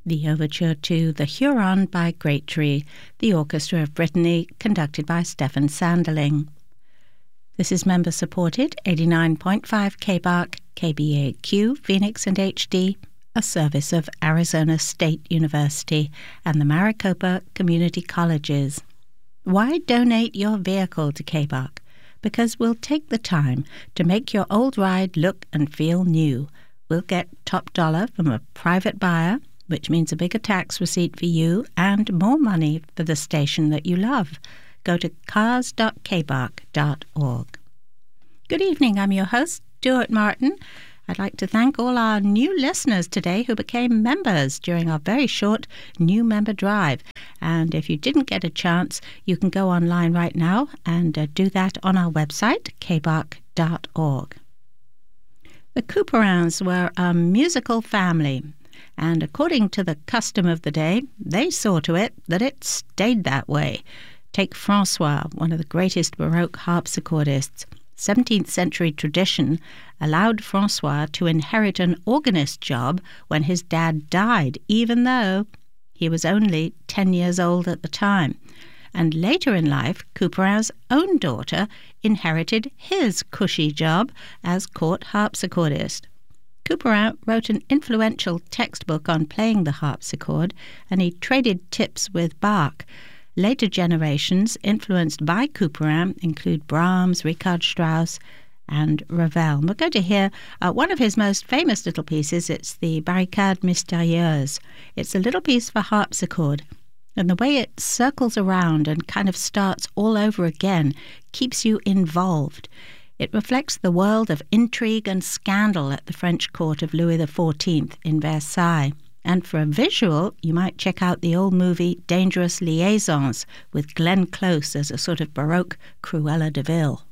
the overture to The Huron by Great Tree, the Orchestra of Brittany, conducted by Stefan Sanderling. This is member-supported 89.5 KBARC, KBAQ, Phoenix and HD, a service of Arizona State University and the Maricopa Community Colleges. Why donate your vehicle to KBARC? Because we'll take the time to make your old ride look and feel new. We'll get top dollar from a private buyer, which means a bigger tax receipt for you and more money for the station that you love. Go to cars.kbark.org. Good evening, I'm your host, Stuart Martin. I'd like to thank all our new listeners today who became members during our very short new member drive. And if you didn't get a chance, you can go online right now and do that on our website, kbark.org. The Couperins were a musical family, and according to the custom of the day, they saw to it that it stayed that way. Take François, one of the greatest Baroque harpsichordists. 17th century tradition allowed François to inherit an organist job when his dad died, even though he was only 10 years old at the time. And later in life, Couperin's own daughter inherited his cushy job as court harpsichordist. Couperin wrote an influential textbook on playing the harpsichord, and he traded tips with Bach. Later generations influenced by Couperin include Brahms, Richard Strauss, and Ravel. We're going to hear one of his most famous little pieces. It's the Barricade Mystérieuse. It's a little piece for harpsichord, and the way it circles around and kind of starts all over again keeps you involved. It reflects the world of intrigue and scandal at the French court of Louis XIV in Versailles. And for a visual, you might check out the old movie Dangerous Liaisons with Glenn Close as a sort of Baroque Cruella de Vil.